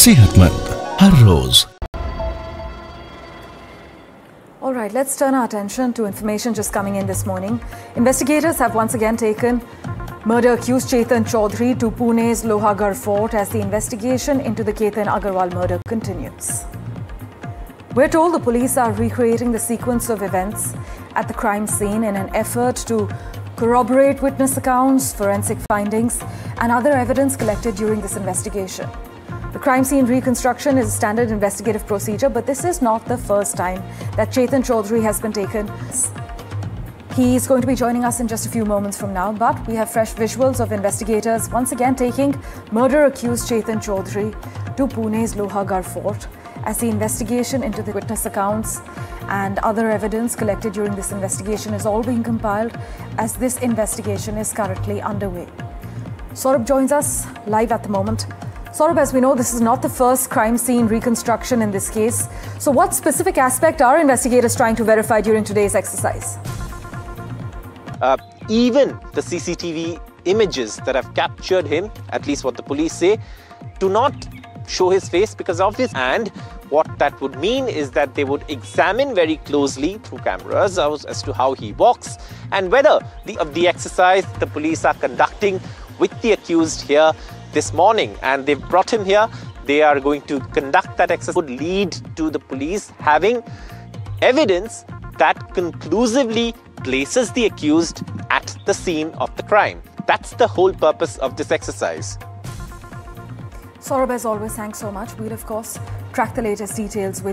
सेहतमंद हर रोज। All right, let's turn our attention to information just coming in this morning. Investigators have once again taken murder accused Chetan Chaudhary to Pune's Lohagarh Fort as the investigation into the Ketan Agarwal murder continues. We're told the police are recreating the sequence of events at the crime scene in an effort to corroborate witness accounts, forensic findings, and other evidence collected during this investigation. The crime scene reconstruction is a standard investigative procedure, but this is not the first time that Chetan Chaudhary has been taken. He's going to be joining us in just a few moments from now, but we have fresh visuals of investigators once again taking murder-accused Chetan Chaudhary to Pune's Lohagarh Fort as the investigation into the witness accounts and other evidence collected during this investigation is all being compiled as this investigation is currently underway. Saurabh joins us live at the moment. Saurabh, as we know, this is not the first crime scene reconstruction in this case. So what specific aspect are investigators trying to verify during today's exercise? Even the CCTV images that have captured him, at least what the police say, do not show his face because obvious. And what that would mean is that they would examine very closely through cameras as to how he walks and whether the exercise the police are conducting with the accused here this morning, and they've brought him here. They are going to conduct that exercise would lead to the police having evidence that conclusively places the accused at the scene of the crime. That's the whole purpose of this exercise. Saurabh, as always, thanks so much. We'll, of course, track the latest details with